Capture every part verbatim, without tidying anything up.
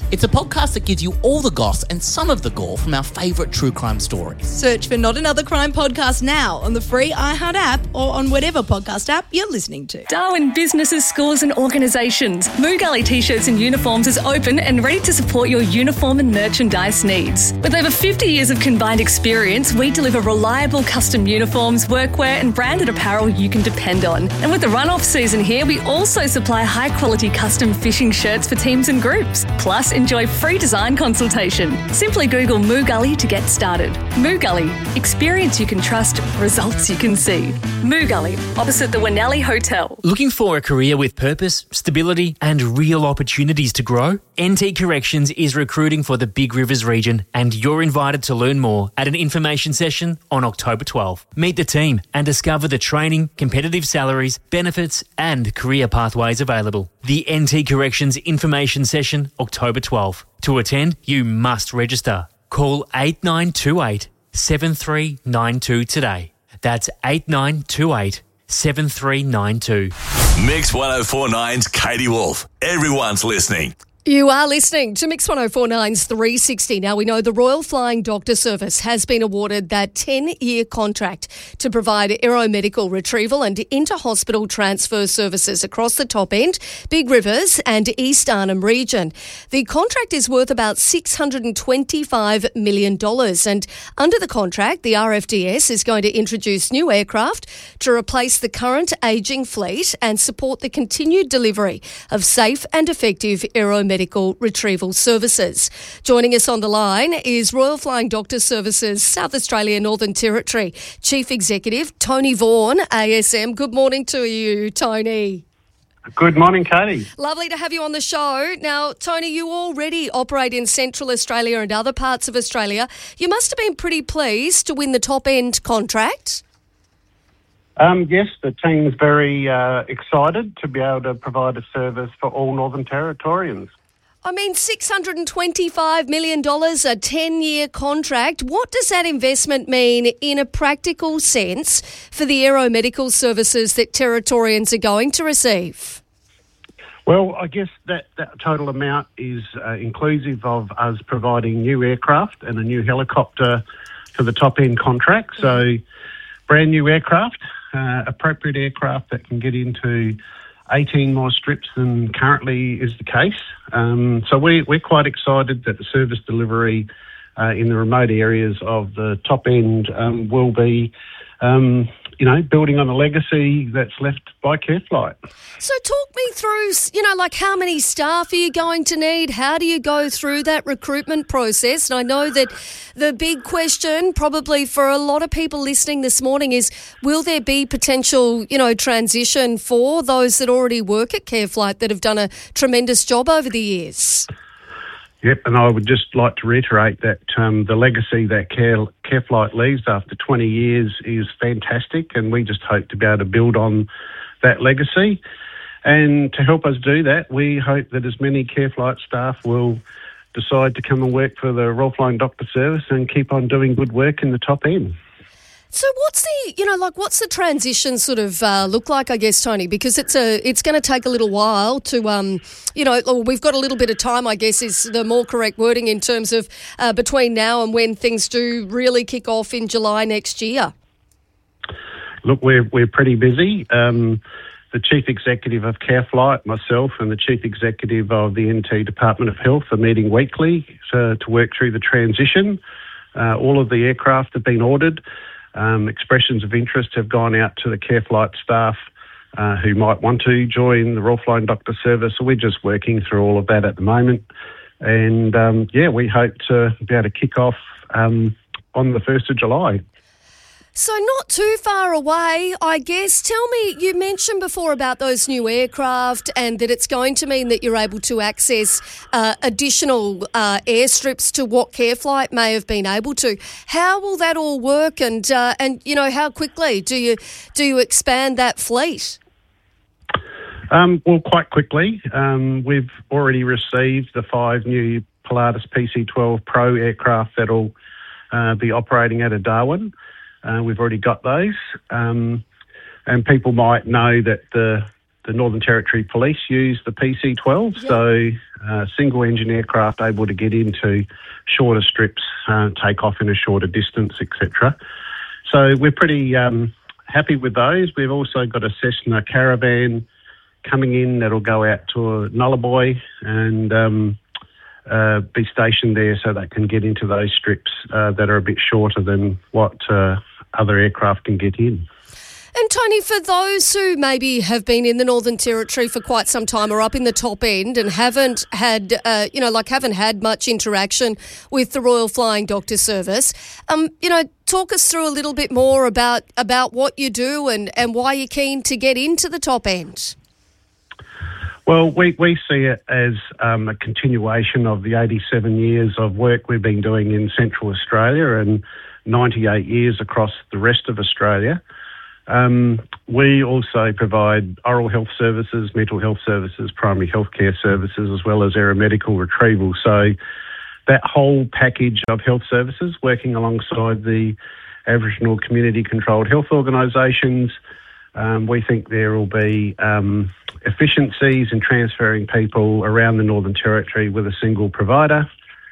It's a podcast that gives you all the goss and some of the gore from our favourite true crime stories. Search for Not Another Crime Podcast now on the free iHeart app or on whatever podcast app you're listening to. Darwin Businesses, Schools and Organisations. Moo Gully T-shirts and uniforms is open and ready to support your uniform and merchandise needs. With over fifty years of combined experience, we deliver reliable custom uniforms, workwear and branded apparel you can depend on. And with the run-off season here, we also supply high-quality custom fishing shirts for teams and groups. Plus, enjoy free design consultation. Simply Google Moo Gully to get started. Moo Gully. Experience you can trust, results you can see. Moo Gully, opposite the Winnelli Hotel. Looking for a career with purpose, stability and real opportunities to grow? N T Corrections is recruiting for the Big Rivers region and you're invited to learn more at an information session on October twelfth. Meet the team and discover the training, competitive salaries, benefits and career pathways available. The N T Corrections information session, October twelfth. To attend, you must register. Call eight nine two eight, seven three nine two today. That's eight nine two eight, seven three nine two. Mix ten forty-nine's Katie Wolf. Everyone's listening. You are listening to Mix ten forty-nine's three sixty. Now, we know the Royal Flying Doctor Service has been awarded that ten-year contract to provide aeromedical retrieval and inter-hospital transfer services across the top end, Big Rivers and East Arnhem region. The contract is worth about six hundred twenty-five million dollars and under the contract, the R F D S is going to introduce new aircraft to replace the current ageing fleet and support the continued delivery of safe and effective aeromedical medical retrieval services. Joining us on the line is Royal Flying Doctor Services South Australia Northern Territory Chief Executive Tony Vaughan, A S M. Good morning to you, Tony. Good morning, Katie. Lovely to have you on the show. Now, Tony, you already operate in Central Australia and other parts of Australia. You must have been pretty pleased to win the top-end contract. Um, yes, the team's very uh, excited to be able to provide a service for all Northern Territorians. I mean, six hundred twenty-five million dollars, a ten-year contract. What does that investment mean in a practical sense for the aeromedical services that Territorians are going to receive? Well, I guess that, that total amount is uh, inclusive of us providing new aircraft and a new helicopter for the top-end contract. So brand new aircraft, uh, appropriate aircraft that can get into eighteen more strips than currently is the case. Um, so we, we're quite excited that the service delivery uh, in the remote areas of the top end um, will be, um, you know, building on a legacy that's left by CareFlight. So talk me through, you know, like how many staff are you going to need? How do you go through that recruitment process? And I know that the big question probably for a lot of people listening this morning is, will there be potential, you know, transition for those that already work at CareFlight that have done a tremendous job over the years? Yep, and I would just like to reiterate that um, the legacy that Care, CareFlight leaves after twenty years is fantastic, and we just hope to be able to build on that legacy. And to help us do that, we hope that as many CareFlight staff will decide to come and work for the Royal Flying Doctor Service and keep on doing good work in the top end. So what's the, you know, like what's the transition sort of uh, look like, I guess, Tony? Because it's a, it's going to take a little while to, um, you know, we've got a little bit of time, I guess, is the more correct wording in terms of uh, between now and when things do really kick off in July next year. Look, we're we're pretty busy. Um, the Chief Executive of CareFlight, myself, and the Chief Executive of the N T Department of Health are meeting weekly to, to work through the transition. Uh, all of the aircraft have been ordered. Um, expressions of interest have gone out to the CareFlight staff uh, who might want to join the Royal Flying Doctor Service. So we're just working through all of that at the moment. And, um, yeah, we hope to be able to kick off um, on the first of July. So not too far away, I guess. Tell me, you mentioned before about those new aircraft and that it's going to mean that you're able to access uh, additional uh, airstrips to what CareFlight may have been able to. How will that all work, and uh, and you know, how quickly do you do you expand that fleet? Um, well, quite quickly. Um, we've already received the five new Pilatus P C twelve Pro aircraft that'll uh, be operating out of Darwin. Uh, we've already got those. Um, and people might know that the the Northern Territory Police use the P C twelve, yep. so uh, single-engine aircraft able to get into shorter strips, uh, take off in a shorter distance, et cetera. So we're pretty um, happy with those. We've also got a Cessna Caravan coming in that'll go out to Nullarbor and um, uh, be stationed there so they can get into those strips uh, that are a bit shorter than what uh, other aircraft can get in. And Tony, for those who maybe have been in the Northern Territory for quite some time or up in the top end and haven't had, uh, you know, like haven't had much interaction with the Royal Flying Doctor Service, um, you know, talk us through a little bit more about, about what you do and, and why you're keen to get into the top end. Well, we, we see it as um, a continuation of the eighty-seven years of work we've been doing in Central Australia and ninety-eight years across the rest of Australia. Um, we also provide oral health services, mental health services, primary healthcare services, as well as aeromedical retrieval. So that whole package of health services, working alongside the Aboriginal community-controlled health organisations, um, we think there will be um, efficiencies in transferring people around the Northern Territory with a single provider.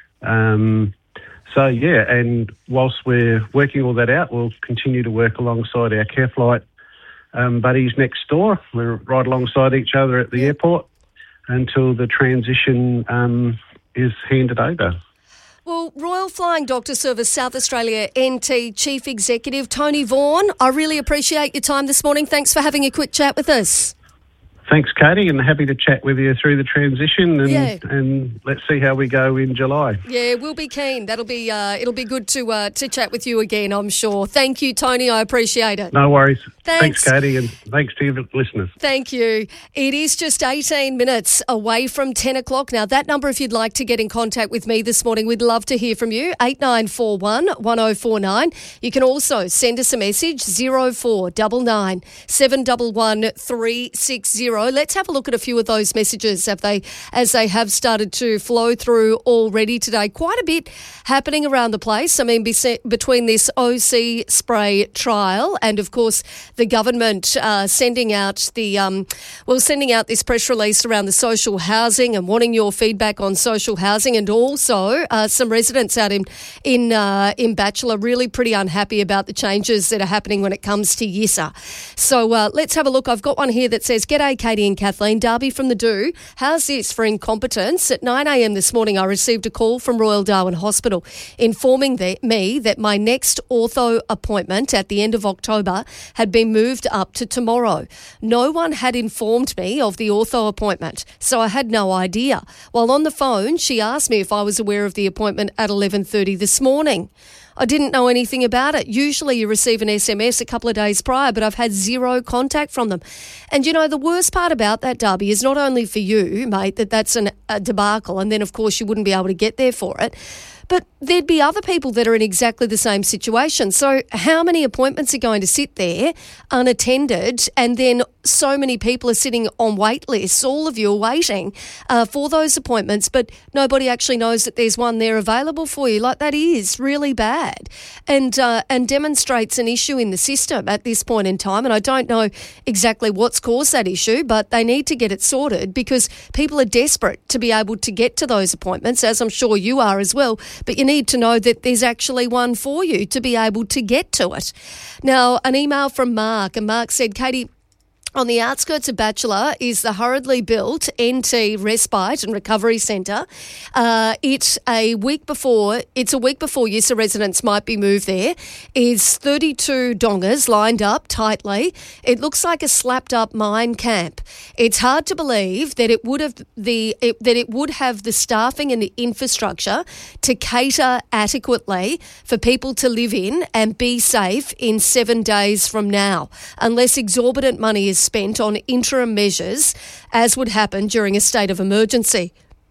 Um, So, yeah, and whilst we're working all that out, we'll continue to work alongside our CareFlight um, buddies next door. We're right alongside each other at the airport until the transition um, is handed over. Well, Royal Flying Doctor Service South Australia N T Chief Executive Tony Vaughan, I really appreciate your time this morning. Thanks for having a quick chat with us. Thanks, Katie, and happy to chat with you through the transition, and, yeah. and let's see how we go in July. Yeah, we'll be keen. That'll be uh, it'll be good to uh, to chat with you again, I'm sure. Thank you, Tony. I appreciate it. No worries. Thanks, thanks Katie, and thanks to your listeners. Thank you. It is just eighteen minutes away from ten o'clock. Now, that number, if you'd like to get in contact with me this morning, we'd love to hear from you, eight nine four one, one oh four nine. You can also send us a message, zero four nine nine, seven one one, three six zero. Let's have a look at a few of those messages have they, as they have started to flow through already today. Quite a bit happening around the place. I mean, between this O C spray trial and, of course, the government uh, sending out the um, well, sending out this press release around the social housing and wanting your feedback on social housing, and also uh, some residents out in in uh, in Bachelor really pretty unhappy about the changes that are happening when it comes to Yissa. So uh, let's have a look. I've got one here that says, "G'day, Katie and Kathleen. Darby from the Do. How's this for incompetence? At nine a.m. this morning, I received a call from Royal Darwin Hospital informing the, me that my next ortho appointment at the end of October had been moved up to tomorrow. No one had informed me of the ortho appointment, so I had no idea. While on the phone, she asked me if I was aware of the appointment at eleven thirty this morning. I didn't know anything about it. Usually you receive an S M S a couple of days prior, but I've had zero contact from them. And, you know, the worst part about that, Darby, is not only for you, mate, that that's an, a debacle, and then, of course, you wouldn't be able to get there for it, but there'd be other people that are in exactly the same situation. So how many appointments are going to sit there unattended, and then so many people are sitting on wait lists, all of you are waiting uh, for those appointments, but nobody actually knows that there's one there available for you? Like, that is really bad and uh, and demonstrates an issue in the system at this point in time. And I don't know exactly what's caused that issue, but they need to get it sorted because people are desperate to be able to get to those appointments, as I'm sure you are as well. But you need to know that there's actually one for you to be able to get to it. Now, an email from Mark, and Mark said, "Katie, on the outskirts of Bachelor is the hurriedly built N T Respite and Recovery Centre. Uh, it's a week before it's a week before Yissa residents might be moved there. Is thirty-two dongas lined up tightly. It looks like a slapped-up mine camp. It's hard to believe that it would have the it, that it would have the staffing and the infrastructure to cater adequately for people to live in and be safe in seven days from now, unless exorbitant money is spent on interim measures, as would happen during a state of emergency."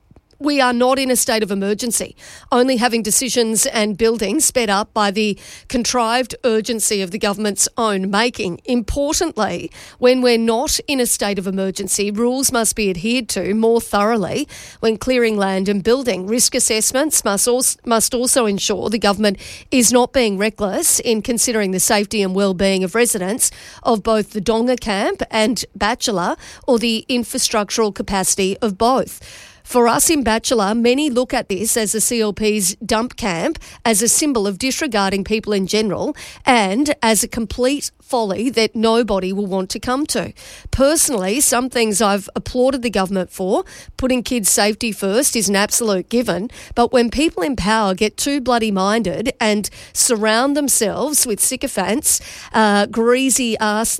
we are not in a state of emergency, only having decisions and buildings sped up by the contrived urgency of the government's own making. Importantly, when we're not in a state of emergency, rules must be adhered to more thoroughly when clearing land and building. Risk assessments must also, must also ensure the government is not being reckless in considering the safety and well-being of residents of both the Donga camp and Bachelor, or the infrastructural capacity of both. For us in Bachelor, many look at this as the C L P's dump camp as a symbol of disregarding people in general and as a complete folly that nobody will want to come to. Personally, some things I've applauded the government for. Putting kids' safety first is an absolute given, but when people in power get too bloody minded and surround themselves with sycophants, uh, greasy ass,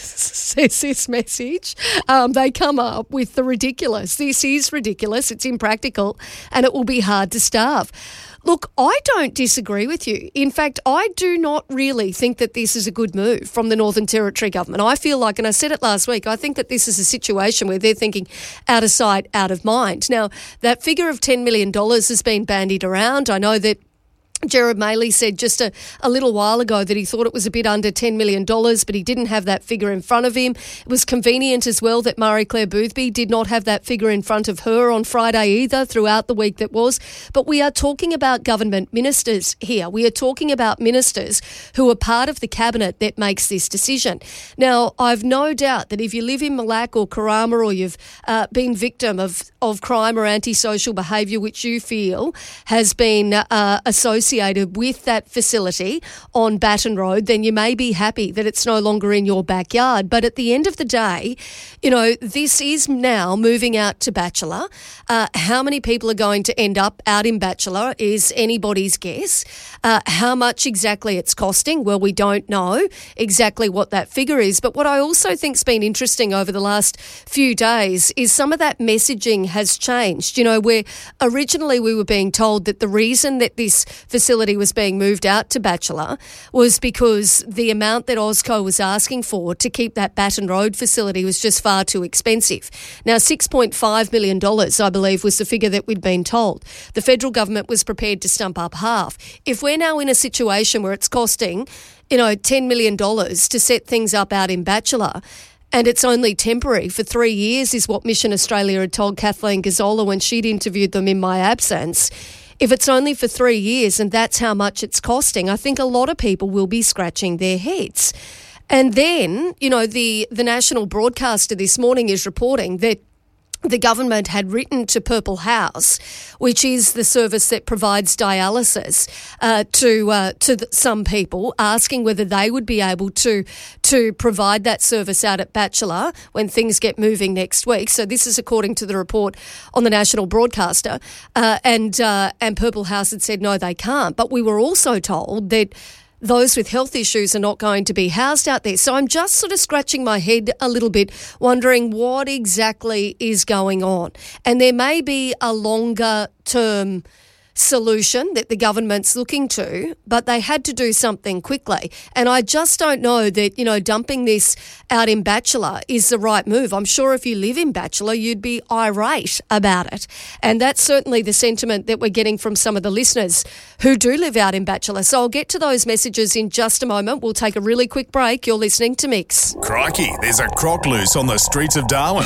says this message, um, they come up with the ridiculous. This is ridiculous, it's impractical, and it will be hard to starve. Look, I don't disagree with you. In fact, I do not really think that this is a good move from the Northern Territory government. I feel like, and I said it last week, I think that this is a situation where they're thinking out of sight, out of mind. Now, that figure of ten million dollars has been bandied around. I know that Gerard Maley said just a, a little while ago that he thought it was a bit under ten million dollars, but he didn't have that figure in front of him. It was convenient as well that Marie-Claire Boothby did not have that figure in front of her on Friday either throughout the week that was. But we are talking about government ministers here. We are talking about ministers who are part of the cabinet that makes this decision. Now, I've no doubt that if you live in Malak or Karama, or you've uh, been victim of, of crime or antisocial behaviour which you feel has been uh, associated with that facility on Baton Road, then you may be happy that it's no longer in your backyard. But at the end of the day, you know, this is now moving out to Bachelor. Uh, how many people are going to end up out in Bachelor is anybody's guess. Uh, how much exactly it's costing? Well, we don't know exactly what that figure is. But what I also think's been interesting over the last few days is some of that messaging has changed. You know, where originally we were being told that the reason that this facility was being moved out to Bachelor was because the amount that Ozco was asking for to keep that Baton Road facility was just far too expensive. Now, six point five million dollars, I believe, was the figure that we'd been told. The federal government was prepared to stump up half. If we're now in a situation where it's costing, you know, ten million dollars to set things up out in Bachelor, and it's only temporary for three years is what Mission Australia had told Kathleen Gazzola when she'd interviewed them in my absence. If it's only for three years and that's how much it's costing, I think a lot of people will be scratching their heads. And then, you know, the, the national broadcaster this morning is reporting that the government had written to Purple House, which is the service that provides dialysis uh, to uh, to the, some people, asking whether they would be able to to provide that service out at Bachelor when things get moving next week. So this is according to the report on the national broadcaster, uh, and uh, and Purple House had said no, they can't. But we were also told that those with health issues are not going to be housed out there. So I'm just sort of scratching my head a little bit, wondering what exactly is going on. And there may be a longer term solution that the government's looking to, but they had to do something quickly. And I just don't know that, you know, dumping this out in Bachelor is the right move. I'm sure if you live in Bachelor, you'd be irate about it. And that's certainly the sentiment that we're getting from some of the listeners who do live out in Bachelor. So I'll get to those messages in just a moment. We'll take a really quick break. You're listening to Mix. Crikey, there's a croc loose on the streets of Darwin.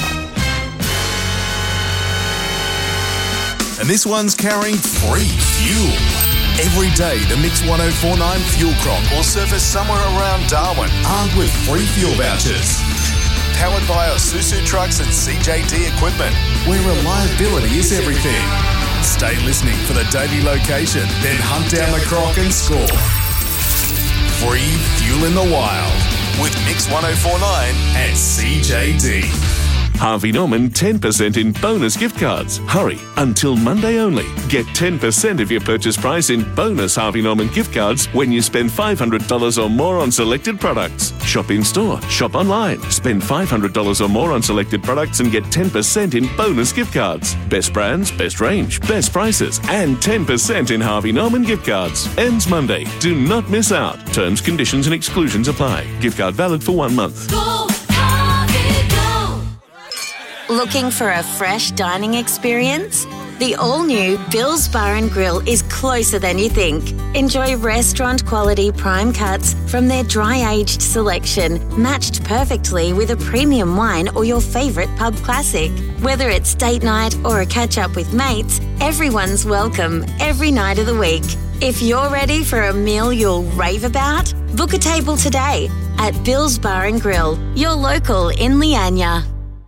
And this one's carrying free fuel. Every day, the Mix one oh four point nine Fuel Croc will surface somewhere around Darwin, armed with free fuel vouchers. Powered by Isuzu trucks and C J D equipment, where reliability is everything. Stay listening for the daily location, then hunt down the croc and score. Free fuel in the wild with Mix one oh four point nine and C J D. Harvey Norman ten percent in bonus gift cards. Hurry, until Monday only. Get ten percent of your purchase price in bonus Harvey Norman gift cards when you spend five hundred dollars or more on selected products. Shop in store, shop online. Spend five hundred dollars or more on selected products and get ten percent in bonus gift cards. Best brands, best range, best prices, and ten percent in Harvey Norman gift cards. Ends Monday. Do not miss out. Terms, conditions and exclusions apply. Gift card valid for one month. Go, Harvey, go. Looking for a fresh dining experience? The all-new Bill's Bar and Grill is closer than you think. Enjoy restaurant-quality prime cuts from their dry-aged selection, matched perfectly with a premium wine or your favourite pub classic. Whether it's date night or a catch-up with mates, everyone's welcome every night of the week. If you're ready for a meal you'll rave about, book a table today at Bill's Bar and Grill, your local in Leanya.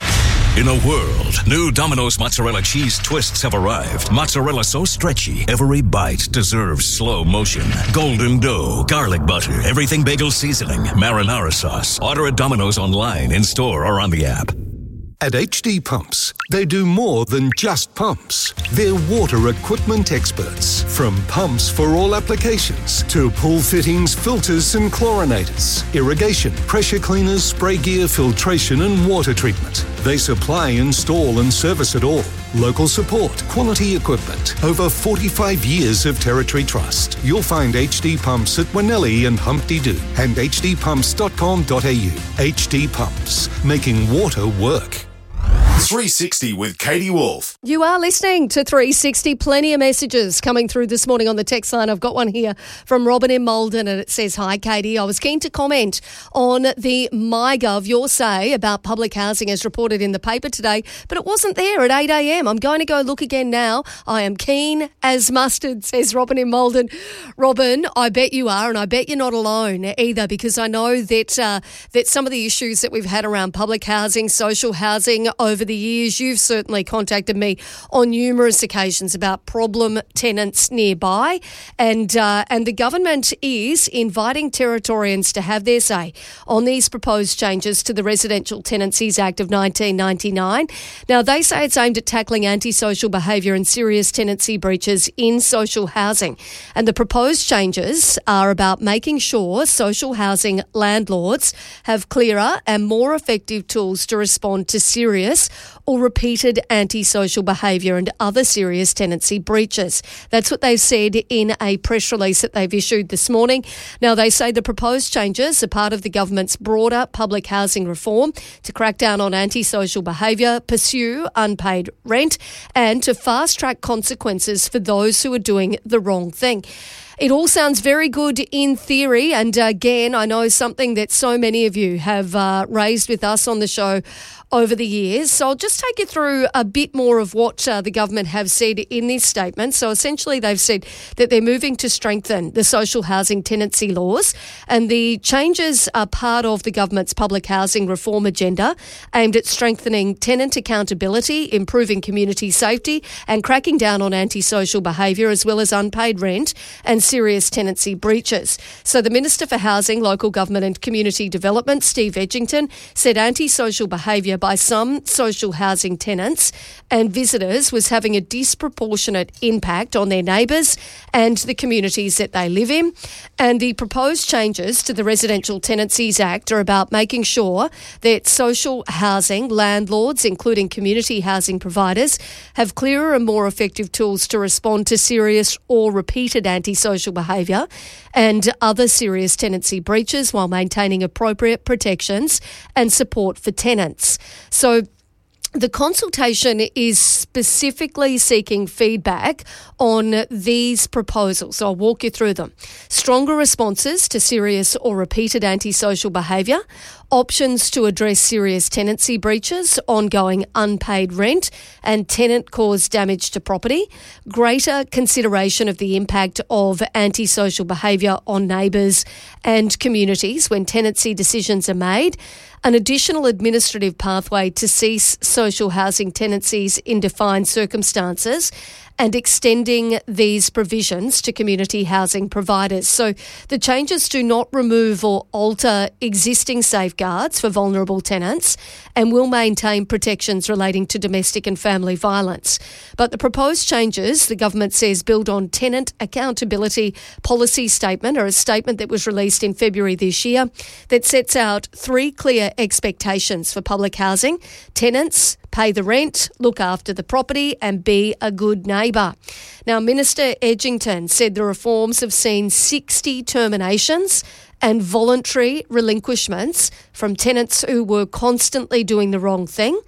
In a world, new Domino's mozzarella cheese twists have arrived. Mozzarella so stretchy, every bite deserves slow motion. Golden dough, garlic butter, everything bagel seasoning, marinara sauce. Order at Domino's online, in store, or on the app. At H D Pumps, they do more than just pumps. They're water equipment experts. From pumps for all applications to pool fittings, filters and chlorinators, irrigation, pressure cleaners, spray gear, filtration and water treatment. They supply, install and service it all. Local support, quality equipment, over forty-five years of territory trust. You'll find H D Pumps at Winnelli and Humpty Doo and h d pumps dot com dot a u. H D Pumps, making water work. three sixty with Katie Wolf. You are listening to three sixty. Plenty of messages coming through this morning on the text line. I've got one here from Robin in Malden and it says, "Hi Katie, I was keen to comment on the MyGov, your say about public housing as reported in the paper today, but it wasn't there at eight a.m. I'm going to go look again now. I am keen as mustard," says Robin in Malden. Robin, I bet you are, and I bet you're not alone either, because I know that uh, that some of the issues that we've had around public housing, social housing over the years, you've certainly contacted me on numerous occasions about problem tenants nearby, and uh, and the government is inviting Territorians to have their say on these proposed changes to the Residential Tenancies Act of nineteen ninety-nine. Now, they say it's aimed at tackling antisocial behaviour and serious tenancy breaches in social housing, and the proposed changes are about making sure social housing landlords have clearer and more effective tools to respond to serious or repeated antisocial behaviour and other serious tenancy breaches. That's what they've said in a press release that they've issued this morning. Now, they say the proposed changes are part of the government's broader public housing reform to crack down on antisocial behaviour, pursue unpaid rent, and to fast-track consequences for those who are doing the wrong thing. It all sounds very good in theory, and again, I know something that so many of you have uh, raised with us on the show over the years. So I'll just take you through a bit more of what uh, the government have said in this statement. So essentially they've said that they're moving to strengthen the social housing tenancy laws, and the changes are part of the government's public housing reform agenda aimed at strengthening tenant accountability, improving community safety and cracking down on antisocial behaviour as well as unpaid rent and serious tenancy breaches. So the Minister for Housing, Local Government and Community Development, Steve Edgington, said antisocial behaviour by some social housing tenants and visitors was having a disproportionate impact on their neighbours and the communities that they live in. And the proposed changes to the Residential Tenancies Act are about making sure that social housing landlords, including community housing providers, have clearer and more effective tools to respond to serious or repeated antisocial behaviour and other serious tenancy breaches while maintaining appropriate protections and support for tenants. So the consultation is specifically seeking feedback on these proposals. So I'll walk you through them. Stronger responses to serious or repeated antisocial behaviour, options to address serious tenancy breaches, ongoing unpaid rent and tenant-caused damage to property, greater consideration of the impact of antisocial behaviour on neighbours and communities when tenancy decisions are made, an additional administrative pathway to cease social housing tenancies in defined circumstances, and extending these provisions to community housing providers. So the changes do not remove or alter existing safeguards for vulnerable tenants and will maintain protections relating to domestic and family violence. But the proposed changes, the government says, build on tenant accountability policy statement, or a statement that was released in February this year that sets out three clear expectations for public housing: tenants, pay the rent, look after the property and be a good neighbour. Now, Minister Edgington said the reforms have seen sixty terminations and voluntary relinquishments from tenants who were constantly doing the wrong thing.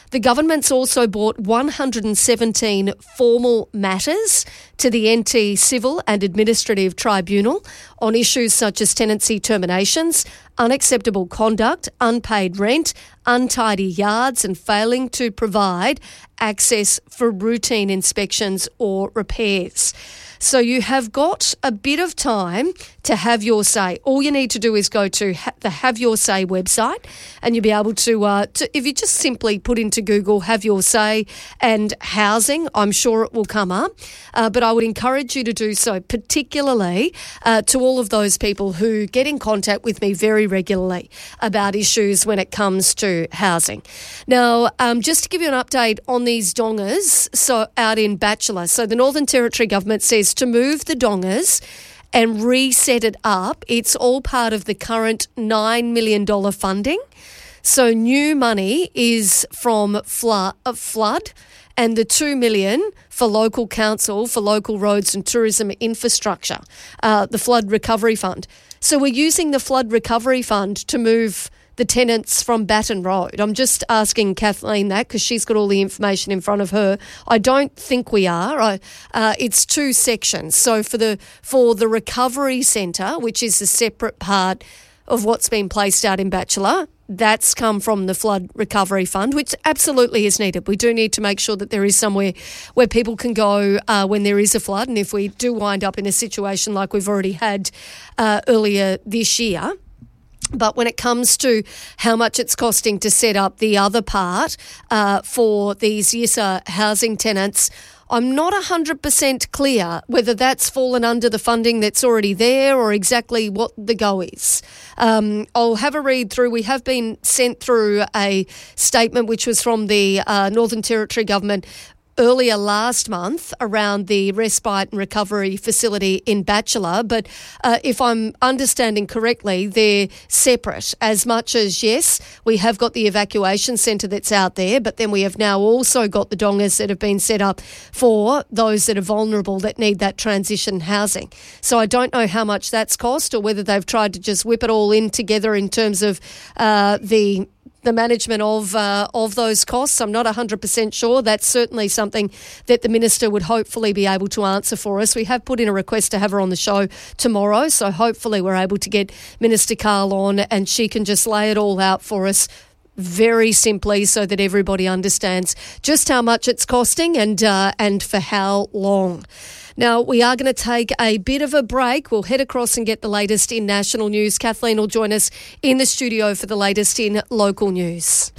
The government's also brought one hundred seventeen formal matters to the N T Civil and Administrative Tribunal on issues such as tenancy terminations, unacceptable conduct, unpaid rent, untidy yards and failing to provide access for routine inspections or repairs. So you have got a bit of time to have your say. All you need to do is go to the Have Your Say website and you'll be able to, uh, to, if you just simply put into Google Have Your Say and housing, I'm sure it will come up. Uh, but I would encourage you to do so, particularly uh, to all of those people who get in contact with me very regularly about issues when it comes to housing. Now, um, just to give you an update on these dongers, so out in Bachelor. So the Northern Territory government says to move the dongers and reset it up. It's all part of the current nine million dollars funding. So new money is from flood, uh, flood and the two million dollars for local council, for local roads and tourism infrastructure, uh, the Flood Recovery Fund. So we're using the Flood Recovery Fund to move the tenants from Batten Road. I'm just asking Kathleen that because she's got all the information in front of her. I don't think we are. I, uh, it's two sections. So for the for the recovery centre, which is a separate part of what's been placed out in Bachelor, that's come from the Flood Recovery Fund, which absolutely is needed. We do need to make sure that there is somewhere where people can go uh, when there is a flood, and if we do wind up in a situation like we've already had uh, earlier this year. But when it comes to how much it's costing to set up the other part uh, for these Y S A housing tenants, I'm not one hundred percent clear whether that's fallen under the funding that's already there or exactly what the go is. Um, I'll have a read through. We have been sent through a statement which was from the uh, Northern Territory government earlier last month around the respite and recovery facility in Bachelor, but uh, if I'm understanding correctly, they're separate as much as, yes, we have got the evacuation centre that's out there, but then we have now also got the dongers that have been set up for those that are vulnerable that need that transition housing. So I don't know how much that's cost or whether they've tried to just whip it all in together in terms of uh, the the management of uh, of those costs. I'm not one hundred percent sure. That's certainly something that the Minister would hopefully be able to answer for us. We have put in a request to have her on the show tomorrow, so hopefully we're able to get Minister Carl on and she can just lay it all out for us very simply so that everybody understands just how much it's costing and uh, and for how long. Now, we are going to take a bit of a break. We'll head across and get the latest in national news. Kathleen will join us in the studio for the latest in local news.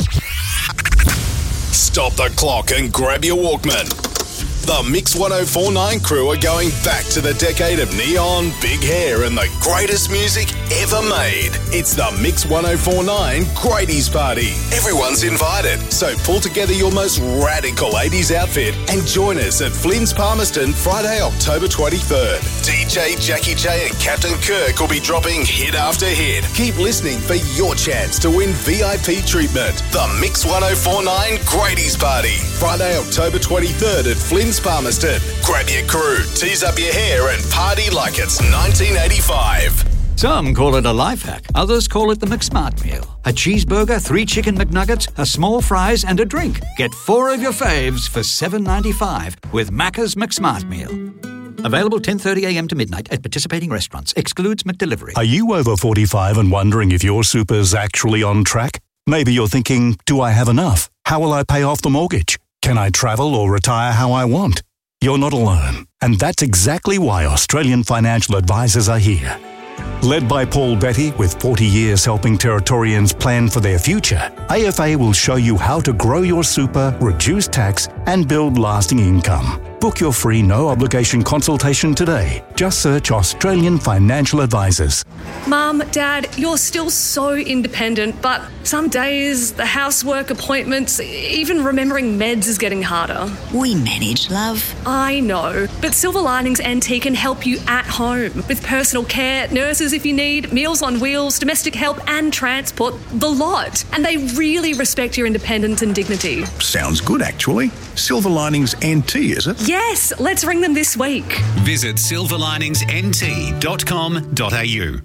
Stop the clock and grab your Walkman. The Mix one oh four point nine crew are going back to the decade of neon, big hair and the greatest music ever made. It's the Mix one oh four point nine Grady's Party. Everyone's invited, so pull together your most radical eighties outfit and join us at Flynn's Palmerston Friday, October twenty-third. D J Jackie J and Captain Kirk will be dropping hit after hit. Keep listening for your chance to win V I P treatment. The Mix one oh four point nine Grady's Party. Friday, October twenty-third at Flynn's Palmerston. Grab your crew, tease up your hair and party like it's nineteen eighty-five. Some call it a life hack, others call it the McSmart meal. A cheeseburger, three chicken McNuggets, a small fries and a drink. Get four of your faves for seven dollars ninety-five with Macca's McSmart meal. Available ten thirty a m to midnight at participating restaurants. Excludes McDelivery. Are you over forty-five and wondering if your super's actually on track? Maybe you're thinking, do I have enough? How will I pay off the mortgage? Can I travel or retire how I want? You're not alone. And that's exactly why Australian financial advisors are here. Led by Paul Betty, with forty years helping Territorians plan for their future, A F A will show you how to grow your super, reduce tax, and build lasting income. Book your free no-obligation consultation today. Just search Australian Financial Advisors. Mum, Dad, you're still so independent, but some days the housework, appointments, even remembering meds is getting harder. We manage, love. I know, but Silver Linings N T can help you at home with personal care, nurses if you need, meals on wheels, domestic help and transport, the lot. And they really respect your independence and dignity. Sounds good, actually. Silver Linings N T, is it? Yes, let's ring them this week. Visit silver linings n t dot com dot a u.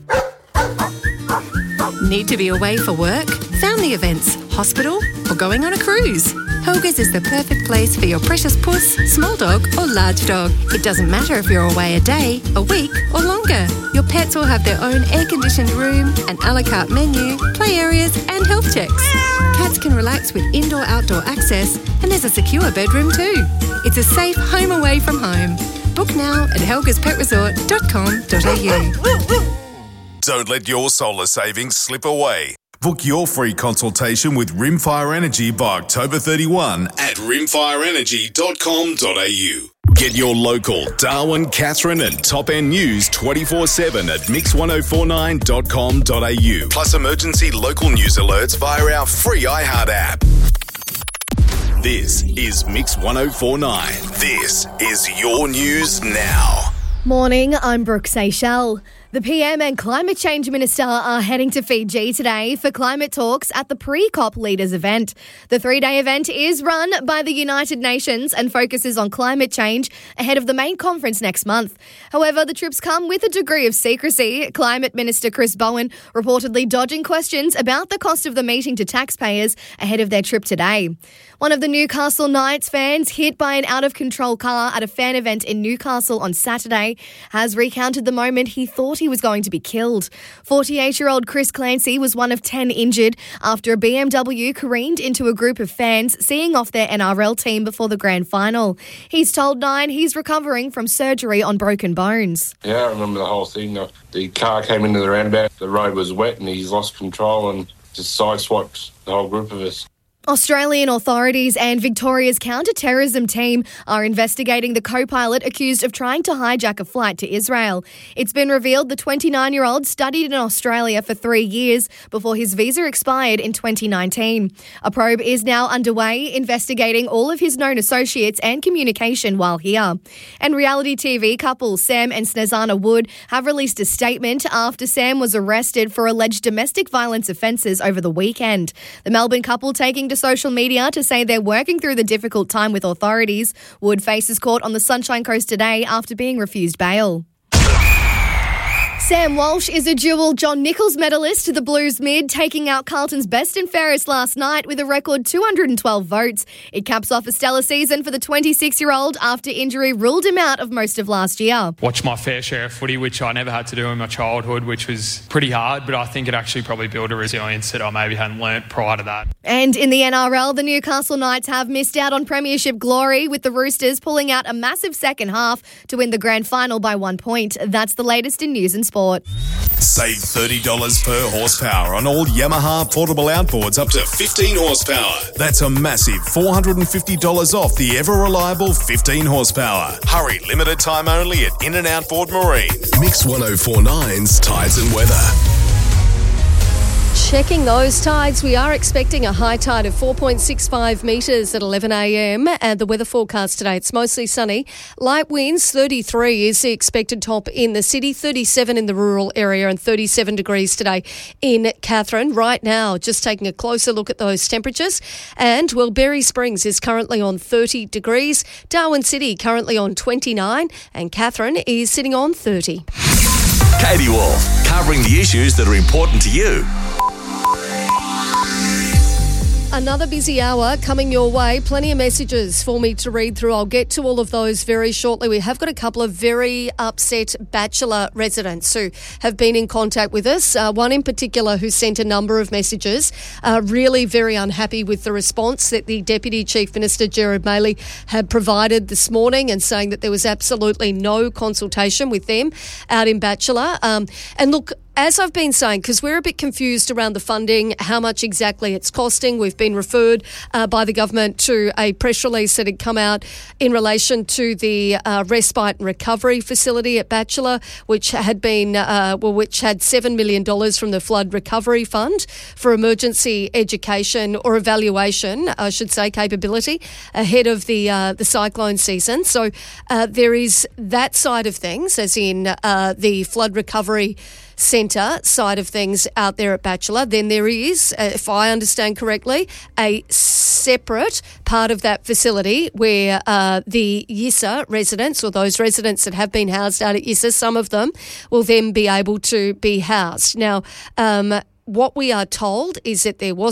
Need to be away for work, family events, hospital, or going on a cruise? Helga's is the perfect place for your precious puss, small dog or large dog. It doesn't matter if you're away a day, a week or longer. Your pets will have their own air-conditioned room, an a la carte menu, play areas and health checks. Cats can relax with indoor-outdoor access and there's a secure bedroom too. It's a safe home away from home. Book now at helgas pet resort dot com dot a u. Don't let your solar savings slip away. Book your free consultation with Rimfire Energy by October thirty-first at rimfire energy dot com dot a u. Get your local Darwin, Katherine and Top End news twenty-four seven at mix ten forty-nine dot com dot a u. Plus emergency local news alerts via our free iHeart app. This is Mix ten forty-nine. This is your news now. Morning, I'm Brooke Seychelles. The P M and Climate Change Minister are heading to Fiji today for climate talks at the pre-COP Leaders event. The three-day event is run by the United Nations and focuses on climate change ahead of the main conference next month. However, the trips come with a degree of secrecy. Climate Minister Chris Bowen reportedly dodging questions about the cost of the meeting to taxpayers ahead of their trip today. One of the Newcastle Knights fans hit by an out-of-control car at a fan event in Newcastle on Saturday has recounted the moment he thought he was going to be killed. forty-eight-year-old Chris Clancy was one of ten injured after a B M W careened into a group of fans seeing off their N R L team before the grand final. He's told Nine he's recovering from surgery on broken bones. Yeah, I remember the whole thing. The, the car came into the roundabout, the road was wet and he's lost control and just sideswiped the whole group of us. Australian authorities and Victoria's counter-terrorism team are investigating the co-pilot accused of trying to hijack a flight to Israel. It's been revealed the twenty-nine-year-old studied in Australia for three years before his visa expired in twenty nineteen. A probe is now underway investigating all of his known associates and communication while here. And reality T V couple Sam and Snezana Wood have released a statement after Sam was arrested for alleged domestic violence offences over the weekend. The Melbourne couple taking to social media to say they're working through the difficult time with authorities. Wood faces court on the Sunshine Coast today after being refused bail. Sam Walsh is a dual John Nichols medalist, the Blues mid, taking out Carlton's best and fairest last night with a record two hundred twelve votes. It caps off a stellar season for the twenty-six-year-old after injury ruled him out of most of last year. Watched my fair share of footy, which I never had to do in my childhood, which was pretty hard, but I think it actually probably built a resilience that I maybe hadn't learnt prior to that. And in the N R L, the Newcastle Knights have missed out on premiership glory, with the Roosters pulling out a massive second half to win the grand final by one point. That's the latest in news and sport. Save thirty dollars per horsepower on all Yamaha portable outboards up to fifteen horsepower. That's a massive four hundred fifty dollars off the ever-reliable fifteen horsepower. Hurry, limited time only at In and Outboard Marine. Mix ten forty-nine's Tides and Weather. Checking those tides, we are expecting a high tide of four point six five metres at eleven a m and the weather forecast today, it's mostly sunny. Light winds, thirty-three is the expected top in the city, thirty-seven in the rural area and thirty-seven degrees today in Katherine. Right now, just taking a closer look at those temperatures, and well, Berry Springs is currently on thirty degrees, Darwin City currently on twenty-nine and Katherine is sitting on thirty. Katie Wolf, covering the issues that are important to you. Another busy hour coming your way. Plenty of messages for me to read through. I'll get to all of those very shortly. We have got a couple of very upset Bachelor residents who have been in contact with us. Uh, one in particular who sent a number of messages, uh, really very unhappy with the response that the Deputy Chief Minister, Gerard Maley, had provided this morning, and saying that there was absolutely no consultation with them out in Bachelor. Um, and look, as I've been saying, because we're a bit confused around the funding, how much exactly it's costing. We've been referred uh, by the government to a press release that had come out in relation to the uh, respite and recovery facility at Bachelor, which had been uh, well, which had seven million dollars from the Flood Recovery Fund for emergency education or evaluation, I should say, capability ahead of the uh, the cyclone season. So uh, there is that side of things, as in uh, the flood recovery centre side of things out there at Bachelor. Then there is, uh, if I understand correctly, a separate part of that facility where uh, the Yissa residents, or those residents that have been housed out at Yissa, some of them will then be able to be housed. Now, um, what we are told is that there wasn't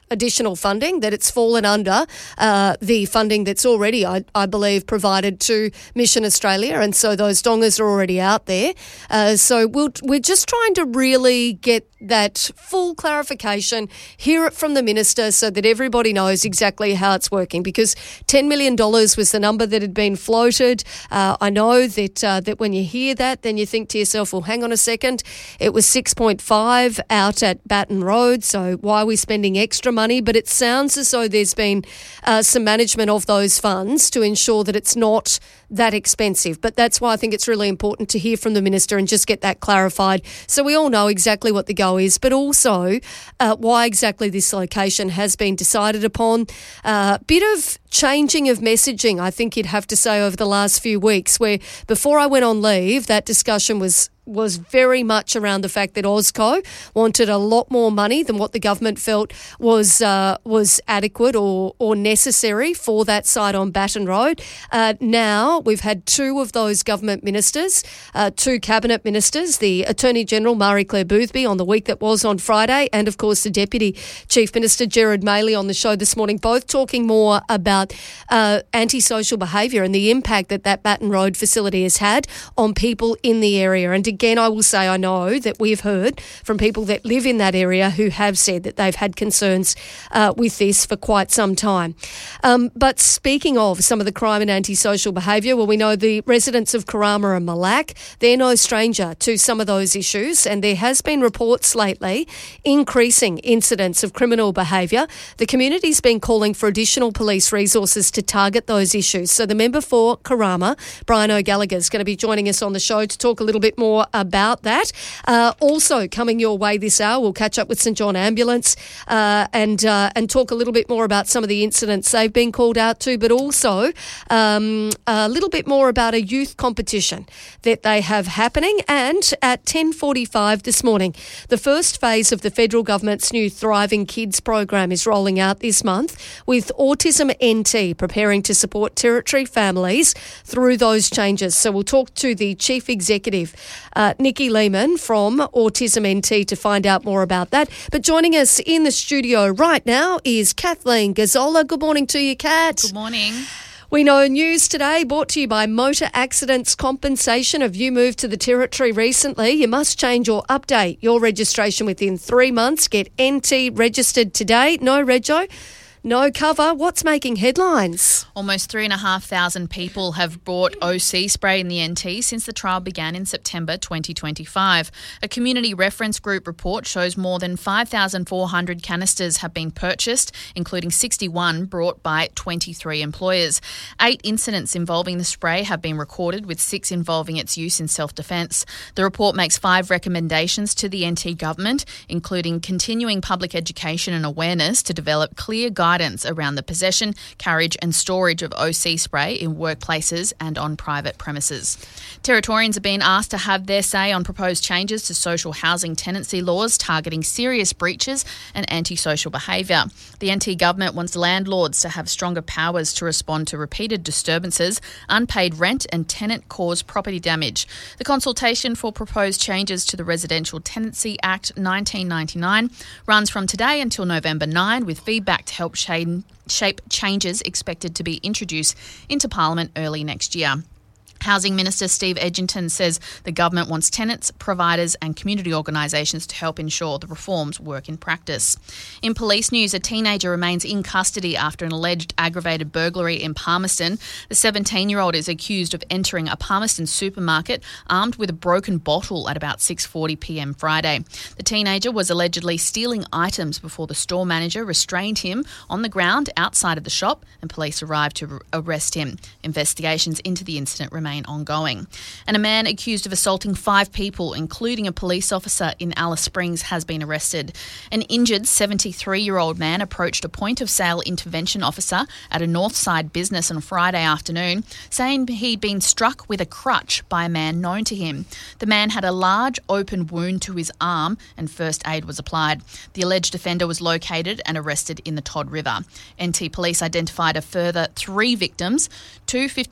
additional funding, that it's fallen under uh, the funding that's already, I, I believe, provided to Mission Australia, and so those dongas are already out there. Uh, so we'll, we're just trying to really get that full clarification, hear it from the minister so that everybody knows exactly how it's working, because ten million dollars was the number that had been floated. Uh, I know that uh, that when you hear that, then you think to yourself, well, hang on a second, it was six point five out at Baton Road, so why are we spending extra money? But it sounds as though there's been uh, some management of those funds to ensure that it's not that expensive. But that's why I think it's really important to hear from the minister and just get that clarified so we all know exactly what the go is, but also uh, why exactly this location has been decided upon. A uh, bit of changing of messaging, I think you'd have to say, over the last few weeks, where before I went on leave, that discussion was was very much around the fact that OzCo wanted a lot more money than what the government felt was uh, was adequate or or necessary for that site on Baton Road. Uh, now we've had two of those government ministers, uh, two cabinet ministers, the Attorney-General Marie-Claire Boothby on the week that was on Friday, and of course the Deputy Chief Minister Gerard Maley on the show this morning, both talking more about uh, antisocial behaviour and the impact that that Baton Road facility has had on people in the area. And again, I will say I know that we've heard from people that live in that area who have said that they've had concerns uh, with this for quite some time. Um, but speaking of some of the crime and antisocial behaviour, well, we know the residents of Karama and Mille Lacs, they're no stranger to some of those issues, and there has been reports lately increasing incidents of criminal behaviour. The community's been calling for additional police resources to target those issues. So the member for Karama, Brian O'Gallagher, is going to be joining us on the show to talk a little bit more about that. Uh, also coming your way this hour, we'll catch up with St John Ambulance uh, and uh, and talk a little bit more about some of the incidents they've been called out to, but also um, a little bit more about a youth competition that they have happening. And at ten forty-five this morning, the first phase of the federal government's new Thriving Kids program is rolling out this month, with Autism N T preparing to support Territory families through those changes. So we'll talk to the Chief Executive, Uh, Nikki Lehman from Autism N T, to find out more about that. But joining us in the studio right now is Kathleen Gazzola. Good morning to you, Kat. Good morning. We know news today brought to you by Motor Accidents Compensation. Have you moved to the Territory recently? You must change or update your registration within three months. Get N T registered today. No rego, no cover. What's making headlines? Almost three and a half thousand people have bought O C spray in the N T since the trial began in September twenty twenty-five. A community reference group report shows more than five thousand four hundred canisters have been purchased, including sixty-one brought by twenty-three employers. Eight incidents involving the spray have been recorded, with six involving its use in self-defence. The report makes five recommendations to the N T government, including continuing public education and awareness to develop clear guidelines around the possession, carriage and storage of O C spray in workplaces and on private premises. Territorians are being asked to have their say on proposed changes to social housing tenancy laws targeting serious breaches and antisocial behaviour. The N T government wants landlords to have stronger powers to respond to repeated disturbances, unpaid rent and tenant-caused property damage. The consultation for proposed changes to the Residential Tenancy Act nineteen ninety-nine runs from today until November ninth, with feedback to help shape changes expected to be introduced into Parliament early next year. Housing Minister Steve Edgington says the government wants tenants, providers and community organisations to help ensure the reforms work in practice. In police news, a teenager remains in custody after an alleged aggravated burglary in Palmerston. The seventeen-year-old is accused of entering a Palmerston supermarket armed with a broken bottle at about six forty p m Friday. The teenager was allegedly stealing items before the store manager restrained him on the ground outside of the shop and police arrived to arrest him. Investigations into the incident remain ongoing. And a man accused of assaulting five people, including a police officer in Alice Springs, has been arrested. An injured seventy-three-year-old man approached a point-of-sale intervention officer at a Northside business on Friday afternoon, saying he'd been struck with a crutch by a man known to him. The man had a large open wound to his arm and first aid was applied. The alleged offender was located and arrested in the Todd River. N T Police identified a further three victims, two fifty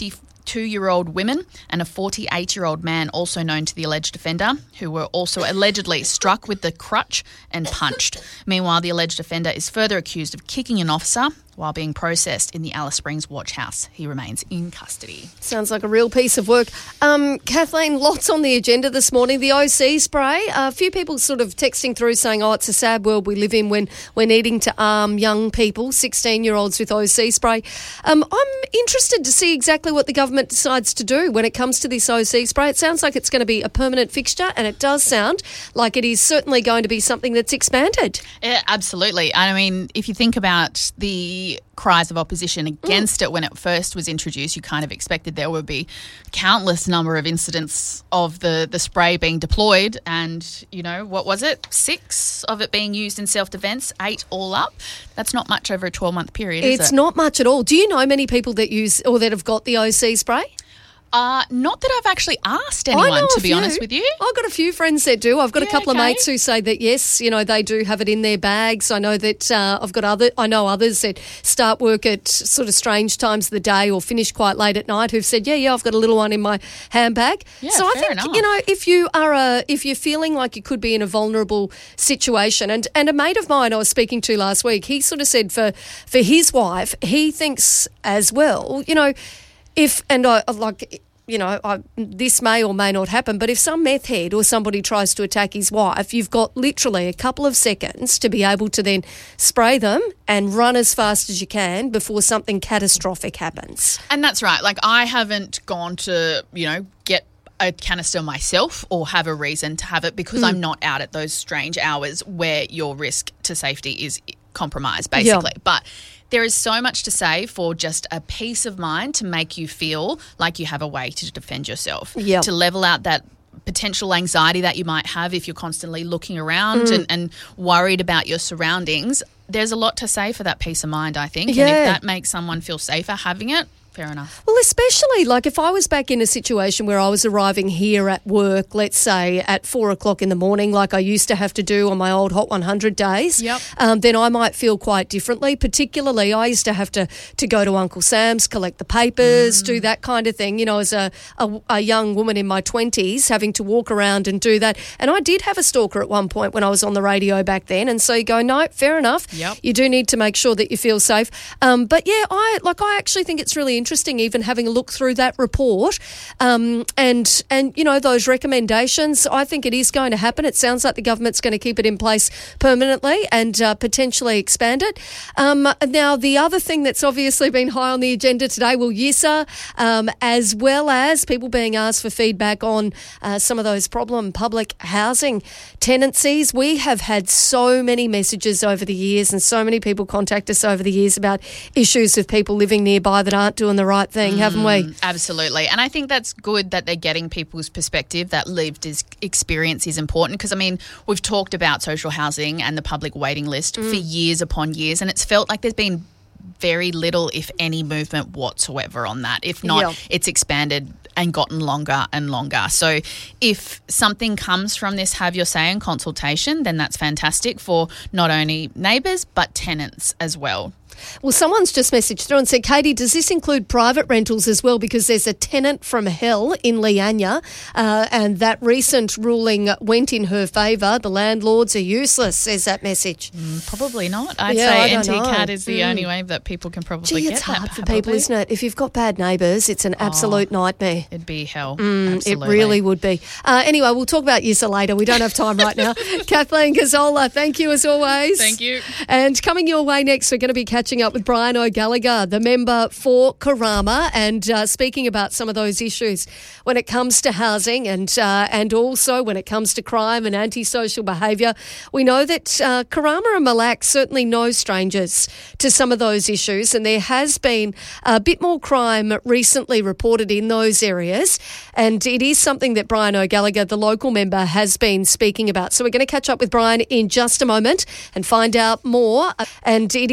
two-year-old women and a forty-eight-year-old man, also known to the alleged offender, who were also allegedly struck with the crutch and punched. Meanwhile, the alleged offender is further accused of kicking an officer while being processed in the Alice Springs watch house. He remains in custody. Sounds like a real piece of work. Um, Kathleen, lots on the agenda this morning. The O C spray. A few people sort of texting through saying, oh, it's a sad world we live in when we're needing to arm young people, sixteen-year-olds with O C spray. Um, I'm interested to see exactly what the government decides to do when it comes to this O C spray. It sounds like it's going to be a permanent fixture, and it does sound like it is certainly going to be something that's expanded. Yeah, absolutely. I mean, if you think about the cries of opposition against mm. it when it first was introduced, you kind of expected there would be countless number of incidents of the, the spray being deployed, and, you know, what was it? Six of it being used in self-defence, eight all up. That's not much over a twelve-month period, is it? It's not much at all. Do you know many people that use or that have got the O C spray? Uh, not that I've actually asked anyone, to be few. honest with you. I've got a few friends that do. I've got yeah, a couple okay. of mates who say that, yes, you know, they do have it in their bags. I know that uh, I've got other, I know others that start work at sort of strange times of the day or finish quite late at night who've said, yeah, yeah, I've got a little one in my handbag. Yeah, so I fair think, enough. you know, if you are a, if you're feeling like you could be in a vulnerable situation, and, and a mate of mine I was speaking to last week, he sort of said for, for his wife, he thinks as well, you know, if, and I like, you know, I, this may or may not happen, but if some meth head or somebody tries to attack his wife, you've got literally a couple of seconds to be able to then spray them and run as fast as you can before something catastrophic happens. And that's right. Like, I haven't gone to, you know, get a canister myself or have a reason to have it because mm. I'm not out at those strange hours where your risk to safety is compromised, basically. Yeah. But there is so much to say for just a peace of mind to make you feel like you have a way to defend yourself, yep. to level out that potential anxiety that you might have if you're constantly looking around mm. and, and worried about your surroundings. There's a lot to say for that peace of mind, I think. Yeah. And if that makes someone feel safer having it, fair enough. Well, especially like if I was back in a situation where I was arriving here at work, let's say at four o'clock in the morning, like I used to have to do on my old Hot one hundred days, yep. um, then I might feel quite differently. Particularly, I used to have to, to go to Uncle Sam's, collect the papers, mm. do that kind of thing, you know, as a, a, a young woman in my twenties, having to walk around and do that. And I did have a stalker at one point when I was on the radio back then. And so you go, no, fair enough. Yep. You do need to make sure that you feel safe. Um, but yeah, I like I actually think it's really interesting. Interesting even having a look through that report um, and, and, you know, those recommendations. I think it is going to happen. It sounds like the government's going to keep it in place permanently and uh, potentially expand it. Um, now, the other thing that's obviously been high on the agenda today, well, Y S A, um, as well as people being asked for feedback on uh, some of those problem public housing tenancies. We have had so many messages over the years and so many people contact us over the years about issues of people living nearby that aren't doing the right thing, mm, haven't we? Absolutely. And I think that's good that they're getting people's perspective, that lived is, experience is important because, I mean, we've talked about social housing and the public waiting list mm. for years upon years, and it's felt like there's been very little, if any, movement whatsoever on that. If not, yep. it's expanded and gotten longer and longer. So if something comes from this have your say and consultation, then that's fantastic for not only neighbours but tenants as well. Well, someone's just messaged through and said, Katie, does this include private rentals as well? Because there's a tenant from hell in Leanya uh, and that recent ruling went in her favour. The landlords are useless, says that message. Mm, probably not. I'd yeah, say N N T know. C A D is the mm. only way that people can probably Gee, get it's that. hard for probably. people, isn't it? If you've got bad neighbours, it's an absolute oh, nightmare. It'd be hell. Mm, Absolutely. It really would be. Uh, anyway, we'll talk about Y S A later. We don't have time right now. Kathleen Gazzola, thank you as always. Thank you. And coming your way next, we're going to be catching up with Brian O'Gallagher, the member for Karama, and uh, speaking about some of those issues when it comes to housing and uh, and also when it comes to crime and antisocial behaviour. We know that uh, Karama and Mille Lacs certainly no strangers to some of those issues, and there has been a bit more crime recently reported in those areas, and it is something that Brian O'Gallagher, the local member, has been speaking about. So we're going to catch up with Brian in just a moment and find out more, and it is something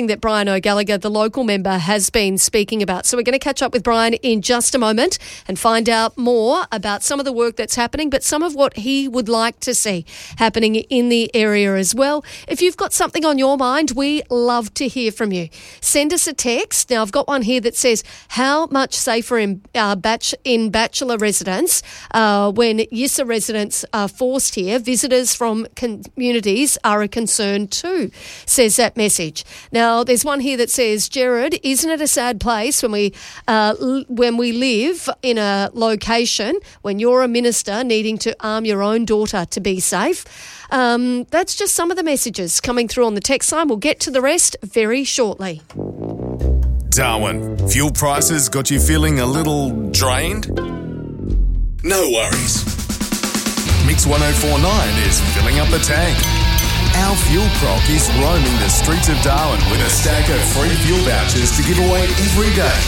something that Brian O'Gallagher, the local member, has been speaking about. So we're going to catch up with Brian in just a moment and find out more about some of the work that's happening, but some of what he would like to see happening in the area as well. If you've got something on your mind, we love to hear from you. Send us a text. Now, I've got one here that says, how much safer in, uh, batch, in bachelor residence uh, when Yissa residents are forced here? Visitors from communities are a concern too, says that message. Now, there's one here that says, Jared, isn't it a sad place when we uh, l- when we live in a location when you're a minister needing to arm your own daughter to be safe? Um, that's just some of the messages coming through on the text line. We'll get to the rest very shortly. Darwin, fuel prices got you feeling a little drained? No worries. Mix one oh four point nine is filling up the tank. Our fuel croc is roaming the streets of Darwin with a stack of free fuel vouchers to give away every day.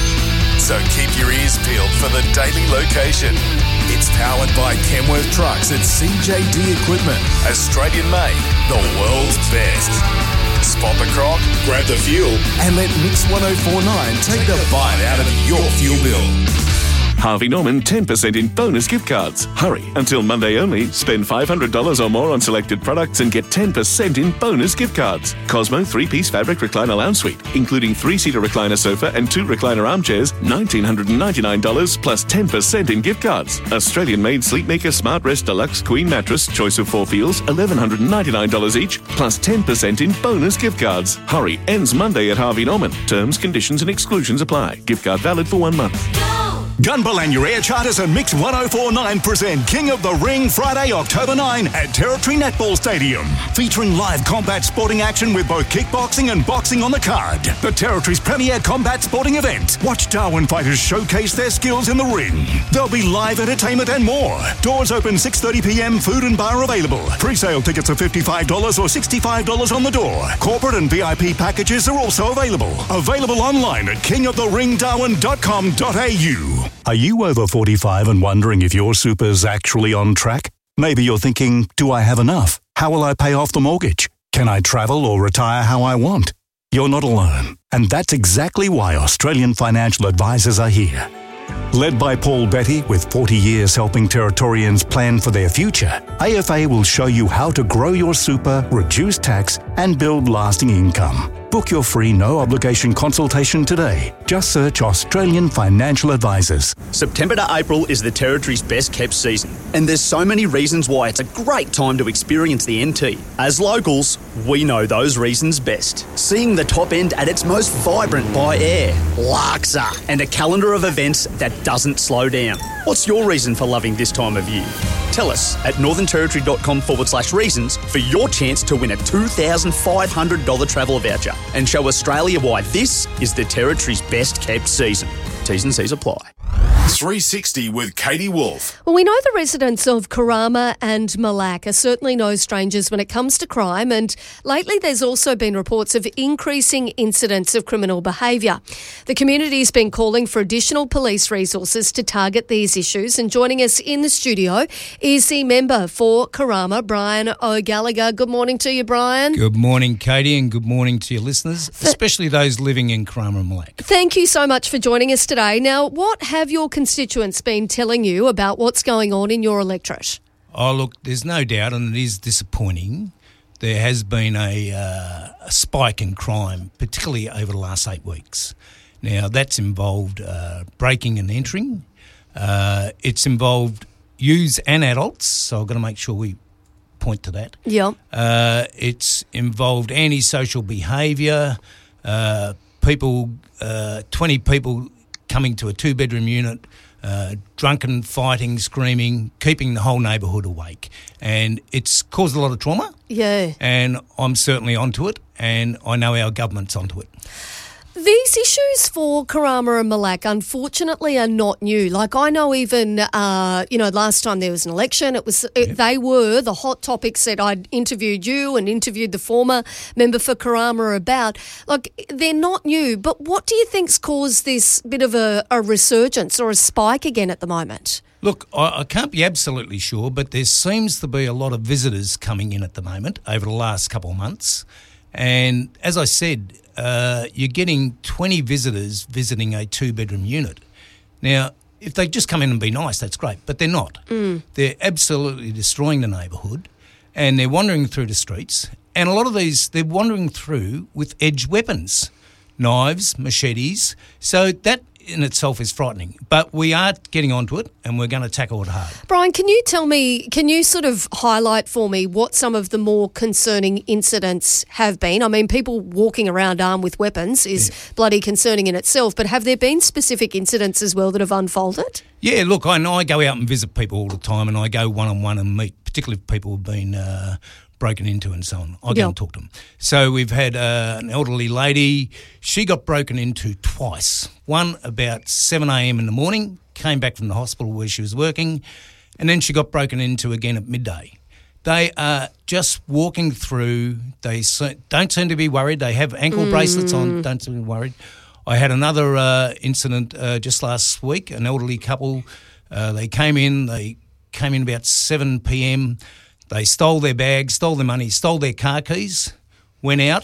So keep your ears peeled for the daily location. It's powered by Kenworth Trucks and C J D Equipment, Australian made, the world's best. Spot the croc, grab the fuel, and let Mix one oh four point nine take the bite out of your fuel bill. Harvey Norman ten percent in bonus gift cards. Hurry, until Monday only. Spend five hundred dollars or more on selected products and get ten percent in bonus gift cards. Cosmo three-piece fabric recliner lounge suite, including three-seater recliner sofa and two recliner armchairs, one thousand nine hundred ninety-nine dollars plus ten percent in gift cards. Australian-made Sleepmaker Smart Rest Deluxe Queen Mattress, choice of four feels, one thousand one hundred ninety-nine dollars each, plus ten percent in bonus gift cards. Hurry, ends Monday at Harvey Norman. Terms, conditions and exclusions apply. Gift card valid for one month. Gunbel and your Air Charters and Mix one oh four point nine present King of the Ring Friday, October ninth at Territory Netball Stadium. Featuring live combat sporting action with both kickboxing and boxing on the card. The Territory's premier combat sporting event. Watch Darwin fighters showcase their skills in the ring. There'll be live entertainment and more. Doors open six thirty p.m, food and bar available. Pre-sale tickets are fifty-five dollars or sixty-five dollars on the door. Corporate and V I P packages are also available. Available online at king of the ring darwin dot com dot a u. Are you over forty-five and wondering if your super's actually on track? Maybe you're thinking, do I have enough? How will I pay off the mortgage? Can I travel or retire how I want? You're not alone. And that's exactly why Australian financial advisors are here. Led by Paul Betty, with forty years helping Territorians plan for their future, A F A will show you how to grow your super, reduce tax, and build lasting income. Book your free no-obligation consultation today. Just search Australian Financial Advisors. September to April is the Territory's best-kept season, and there's so many reasons why it's a great time to experience the N T. As locals, we know those reasons best. Seeing the top end at its most vibrant by air, Larksa, and a calendar of events that doesn't slow down. What's your reason for loving this time of year? Tell us at northernterritory.com forward slash reasons for your chance to win a two thousand five hundred dollars travel voucher and show Australia why this is the Territory's best kept season. T's and C's apply. three sixty with Katie Wolf. Well, we know the residents of Karama and Malak are certainly no strangers when it comes to crime, and lately there's also been reports of increasing incidents of criminal behaviour. The community's been calling for additional police resources to target these issues, and joining us in the studio is the member for Karama, Brian O'Gallagher. Good morning to you, Brian. Good morning, Katie, and good morning to your listeners, especially those living in Karama and Malak. Thank you so much for joining us today. Now, what have your constituents been telling you about what's going on in your electorate? Oh, look, there's no doubt, and it is disappointing. There has been a, uh, a spike in crime, particularly over the last eight weeks. Now, that's involved uh, breaking and entering. Uh, it's involved youths and adults, so I've got to make sure we point to that. Yeah. Uh, it's involved antisocial behaviour, uh, people, uh, twenty people coming to a two-bedroom unit, uh, drunken, fighting, screaming, keeping the whole neighbourhood awake. And it's caused a lot of trauma. Yeah. And I'm certainly onto it, and I know our government's onto it. These issues for Karama and Malak, unfortunately, are not new. Like, I know even, uh, you know, last time there was an election, it was it, they were the hot topics that I'd interviewed you and interviewed the former member for Karama about. Like, they're not new, but what do you think's caused this bit of a, a resurgence or a spike again at the moment? Look, I, I can't be absolutely sure, but there seems to be a lot of visitors coming in at the moment over the last couple of months. And as I said, uh, you're getting twenty visitors visiting a two-bedroom unit. Now, if they just come in and be nice, that's great, but they're not. Mm. They're absolutely destroying the neighbourhood, and they're wandering through the streets. And a lot of these, they're wandering through with edged weapons, knives, machetes. So that in itself is frightening. But we are getting onto it, and we're going to tackle it hard. Brian, can you tell me, can you sort of highlight for me what some of the more concerning incidents have been? I mean, people walking around armed with weapons is yeah. bloody concerning in itself, but have there been specific incidents as well that have unfolded? Yeah, look, I know I go out and visit people all the time, and I go one-on-one and meet, particularly if people have been uh, broken into and so on. I go Yep. and talk to them. So we've had uh, an elderly lady. She got broken into twice. One about seven a.m. in the morning, came back from the hospital where she was working, and then she got broken into again at midday. They are just walking through. They se- don't seem to be worried. They have ankle Mm. bracelets on, don't seem to be worried. I had another uh, incident uh, just last week, an elderly couple. Uh, they came in, they came in about seven p.m. They stole their bags, stole their money, stole their car keys, went out.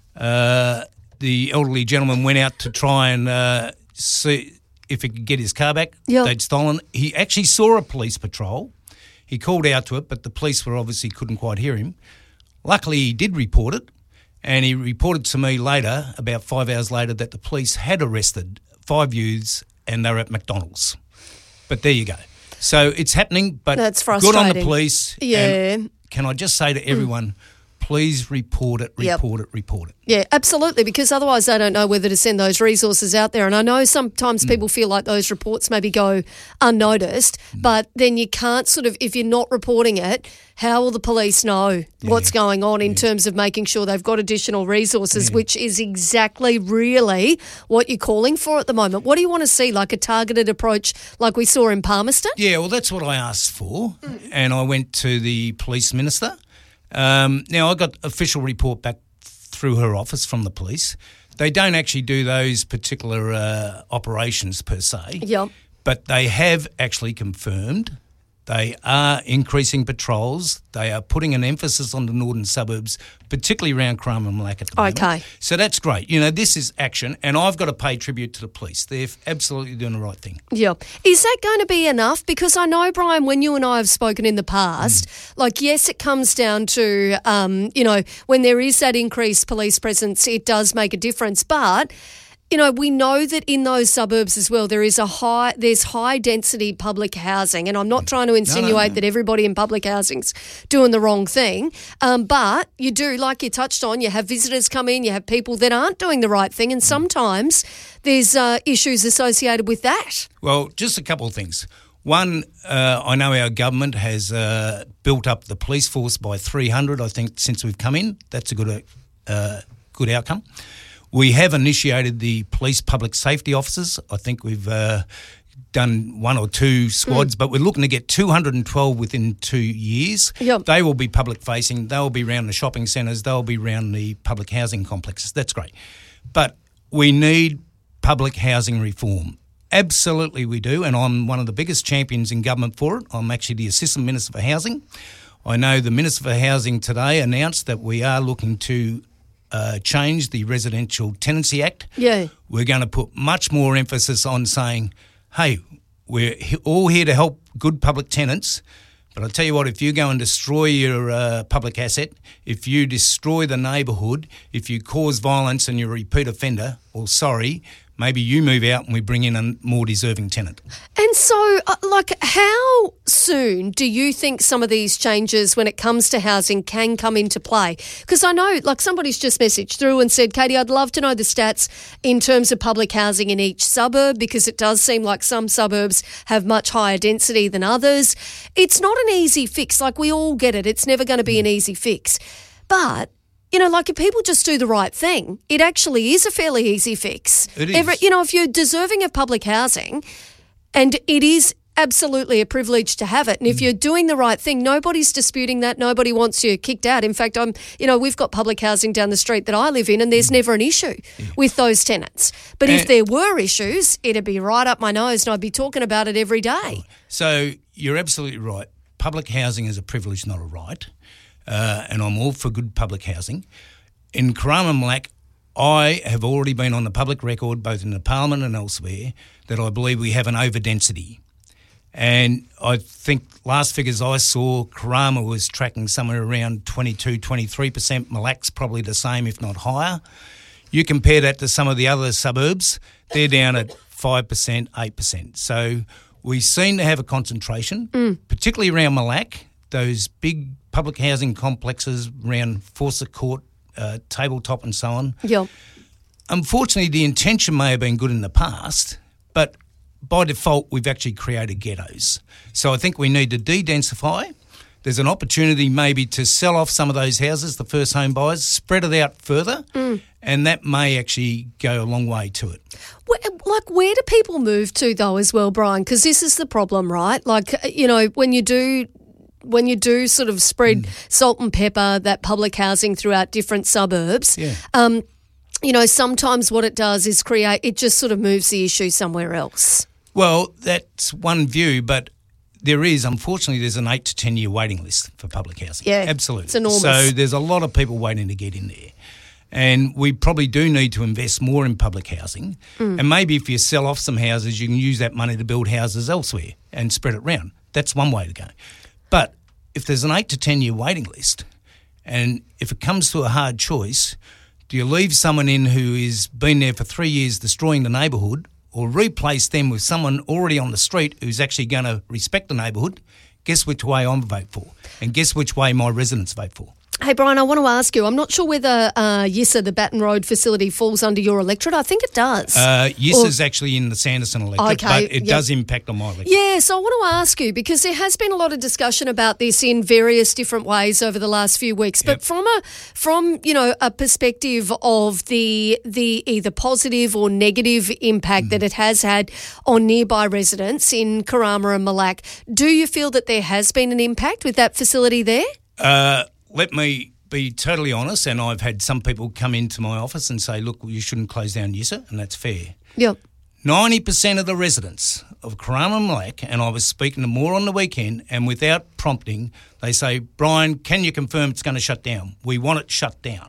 Uh, the elderly gentleman went out to try and uh, see if he could get his car back. Yep. They'd stolen. He actually saw a police patrol. He called out to it, but the police were obviously couldn't quite hear him. Luckily, he did report it, and he reported to me later, about five hours later, that the police had arrested five youths and they were at McDonald's. But there you go. So it's happening, but That's good on the frustrating. police. Yeah. And can I just say to everyone, please report it, Yep. report it, report it. Yeah, absolutely, because otherwise they don't know whether to send those resources out there. And I know sometimes Mm. people feel like those reports maybe go unnoticed, Mm. but then you can't sort of, if you're not reporting it, how will the police know what's going on in terms of making sure they've got additional resources, which is exactly really what you're calling for at the moment? What do you want to see, like a targeted approach like we saw in Palmerston? Yeah, well, that's what I asked for, and I went to the police minister. Um, now, I got official report back through her office from the police. They don't actually do those particular uh, operations per se, Yep. but they have actually confirmed they are increasing patrols. They are putting an emphasis on the northern suburbs, particularly around Crummermlack at the moment. Okay. So that's great. You know, this is action, and I've got to pay tribute to the police. They're absolutely doing the right thing. Yeah. Is that going to be enough? Because I know, Brian, when you and I have spoken in the past, like, yes, it comes down to, um, you know, when there is that increased police presence, it does make a difference. But, you know, we know that in those suburbs as well, there is a high, there's high density public housing. And I'm not trying to insinuate that everybody in public housing's doing the wrong thing. Um, but you do, like you touched on, you have visitors come in, you have people that aren't doing the right thing. And sometimes there's uh, issues associated with that. Well, just a couple of things. One, uh, I know our government has uh, built up the police force by three hundred, I think, since we've come in. That's a good, uh, good outcome. We have initiated the police public safety officers. I think we've uh, done one or two squads, mm. but we're looking to get two hundred twelve within two years. Yep. They will be public facing. They'll be around the shopping centres. They'll be around the public housing complexes. That's great. But we need public housing reform. Absolutely we do, and I'm one of the biggest champions in government for it. I'm actually the Assistant Minister for Housing. I know the Minister for Housing today announced that we are looking to uh, change the Residential Tenancy Act. Yeah. We're going to put much more emphasis on saying, hey, we're he- all here to help good public tenants, but I tell you what, if you go and destroy your uh, public asset, if you destroy the neighbourhood, if you cause violence and you're a repeat offender, well, sorry, maybe you move out and we bring in a more deserving tenant. And so, uh, like, how soon do you think some of these changes when it comes to housing can come into play? Because I know, like, somebody's just messaged through and said, Katie, I'd love to know the stats in terms of public housing in each suburb, because it does seem like some suburbs have much higher density than others. It's not an easy fix. Like, we all get it. It's never going to be an easy fix. But you know, like, if people just do the right thing, it actually is a fairly easy fix. It is. Every, you know, if you're deserving of public housing, and it is absolutely a privilege to have it, and if you're doing the right thing, nobody's disputing that. Nobody wants you kicked out. In fact, I'm, you know, we've got public housing down the street that I live in, and there's never an issue with those tenants. But if And- there were issues, it'd be right up my nose, and I'd be talking about it every day. So you're absolutely right. Public housing is a privilege, not a right. Uh, and I'm all for good public housing. In Crummermlack, I have already been on the public record, both in the Parliament and elsewhere, that I believe we have an overdensity. And I think last figures I saw, Karama was tracking somewhere around twenty-two, twenty-three percent. Mille Lac's probably the same, if not higher. You compare that to some of the other suburbs, they're down at five percent, eight percent. So we seem to have a concentration, mm. particularly around Mille Lac, those big public housing complexes around Fawcett Court, uh, Tabletop and so on. Yep. Unfortunately, the intention may have been good in the past, but by default, we've actually created ghettos. So I think we need to de-densify. There's an opportunity maybe to sell off some of those houses, the first home buyers, spread it out further, mm. and that may actually go a long way to it. Where, like, where do people move to, though, as well, Brian? Because this is the problem, right? Like, you know, when you do... When you do sort of spread mm. salt and pepper, that public housing throughout different suburbs, yeah. um, you know, sometimes what it does is create, it just sort of moves the issue somewhere else. Well, that's one view, but there is, unfortunately, there's an eight to ten year waiting list for public housing. Yeah, absolutely. It's enormous. So there's a lot of people waiting to get in there. And we probably do need to invest more in public housing. Mm. And maybe if you sell off some houses, you can use that money to build houses elsewhere and spread it around. That's one way to go. But if there's an eight to ten year waiting list, and if it comes to a hard choice, do you leave someone in who has been there for three years destroying the neighbourhood, or replace them with someone already on the street who's actually going to respect the neighbourhood? Guess which way I'm vote for, and guess which way my residents vote for. Hey, Brian, I want to ask you, I'm not sure whether uh, Yissa, the Baton Road facility, falls under your electorate. I think it does. Uh, Yissa's actually in the Sanderson electorate, okay, but it yep. does impact on my electorate. Yeah, so I want to ask you, because there has been a lot of discussion about this in various different ways over the last few weeks, but yep. from a from you know a perspective of the the either positive or negative impact mm. that it has had on nearby residents in Karama and Mille Lac, do you feel that there has been an impact with that facility there? Uh, let me be totally honest, and I've had some people come into my office and say, look, you shouldn't close down Yissa, and that's fair. Yep. ninety percent of the residents of Karama and Mille Lac, and I was speaking to more on the weekend, and without prompting, they say, Brian, can you confirm it's going to shut down? We want it shut down.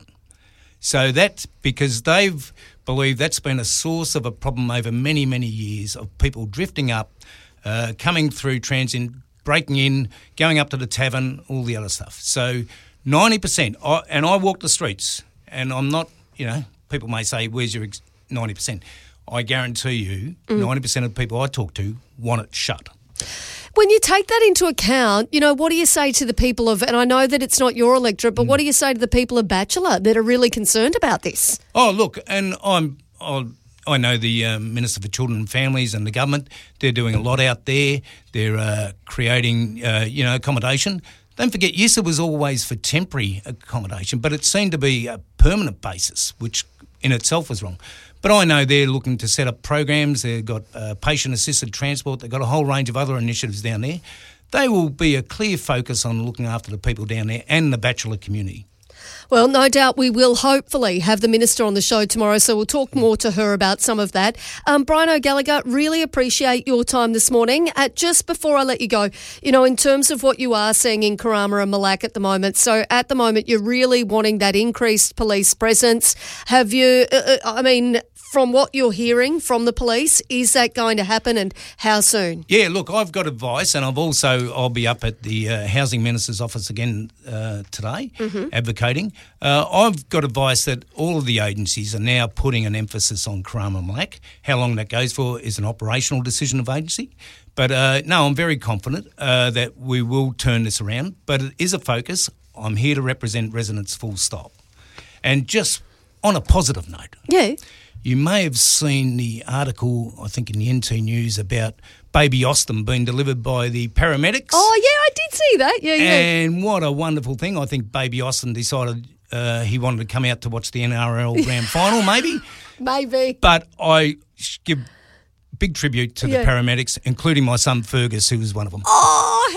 So that's because they've believed that's been a source of a problem over many, many years of people drifting up, uh, coming through transient, breaking in, going up to the tavern, all the other stuff. So ninety percent, I, and I walk the streets, and I'm not, you know, people may say, where's your ex- ninety percent? I guarantee you mm. ninety percent of the people I talk to want it shut. When you take that into account, you know, what do you say to the people of, and I know that it's not your electorate, but mm. what do you say to the people of Bachelor that are really concerned about this? Oh, look, and I'm, I'll, I know the um, Minister for Children and Families and the government, they're doing a lot out there. They're uh, creating, uh, you know, accommodation. Don't forget, Yissa was always for temporary accommodation, but it seemed to be a permanent basis, which in itself was wrong. But I know they're looking to set up programs. They've got uh, patient-assisted transport. They've got a whole range of other initiatives down there. They will be a clear focus on looking after the people down there and the Bachelor community. Well, no doubt we will hopefully have the Minister on the show tomorrow, so we'll talk more to her about some of that. Um, Brian O'Gallagher, really appreciate your time this morning. Uh, just before I let you go, you know, in terms of what you are seeing in Karama and Mille Lac at the moment, so at the moment you're really wanting that increased police presence. Have you, uh, I mean, from what you're hearing from the police, is that going to happen, and how soon? Yeah, look, I've got advice, and I've also, I'll be up at the uh, Housing Minister's office again uh, today, mm-hmm. advocating. Uh, I've got advice that all of the agencies are now putting an emphasis on Karama and Mille Lac. How long that goes for is an operational decision of agency. But uh, no, I'm very confident uh, that we will turn this around. But it is a focus. I'm here to represent residents full stop. And just on a positive note. Yeah. You may have seen the article, I think, in the N T News about baby Austin being delivered by the paramedics. Oh, yeah, I did see that. Yeah, yeah. And what a wonderful thing. I think baby Austin decided uh, he wanted to come out to watch the N R L Grand Final, maybe. Maybe. But I give big tribute to yeah. the paramedics, including my son Fergus, who was one of them. Oh, how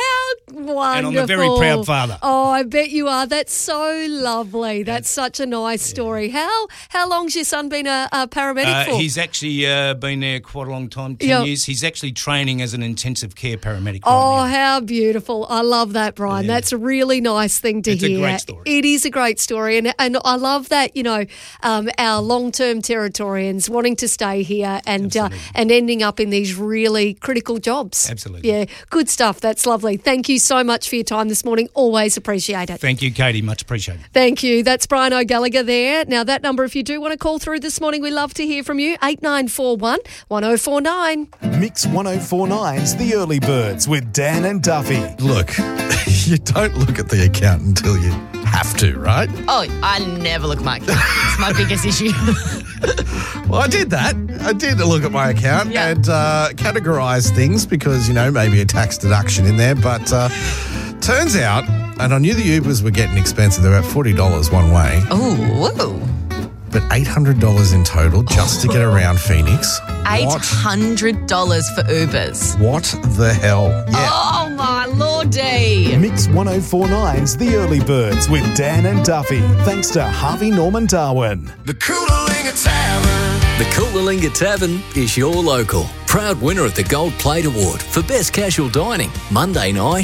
Wonderful. And I'm a very proud father. Oh, I bet you are. That's so lovely. That's such a nice story. How how long's your son been a, a paramedic Uh, for? he's actually uh, been there quite a long time, ten Yep. years. He's actually training as an intensive care paramedic Oh, right now. how beautiful. I love that, Brian. That's a really nice thing to It's a hear. great story. It is a great story. And, and I love that, you know, um, our long-term Territorians wanting to stay here and uh, and ending up in these really critical jobs. Absolutely. Yeah, good stuff. That's lovely. Thank you so much for your time this morning. Always appreciate it. Thank you, Katie. Much appreciated. Thank you. That's Brian O'Gallagher there. Now, that number, if you do want to call through this morning, we love to hear from you. eight nine four one, one oh four nine. Mix one oh four nine's The Early Birds with Dan and Duffy. Look, you don't look at the account until you have to, right? Oh, I never look at my account. It's my biggest issue. Well, I did that. I did look at my account Yeah. and uh, categorise things because, you know, maybe a tax deduction in there. But uh, turns out, and I knew the Ubers were getting expensive. They're about forty dollars one way. Oh, whoa. But eight hundred dollars in total just to get around Phoenix. eight What? hundred dollars for Ubers. What the hell? Yeah. Oh, my lordy. Mix one oh four nine's The Early Birds with Dan and Duffy. Thanks to Harvey Norman Darwin. The Coolalinga Tavern. The Coolalinga Tavern is your local. Proud winner of the Gold Plate Award for Best Casual Dining. Monday night,